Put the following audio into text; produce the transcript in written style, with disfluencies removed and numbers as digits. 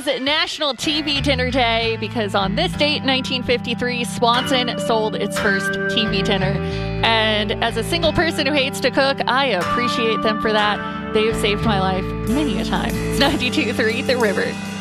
National TV Dinner Day because on this date, 1953, Swanson sold its first TV dinner. And as a single person who hates to cook, I appreciate them for that. They've saved my life many a time. It's 92.3 The River.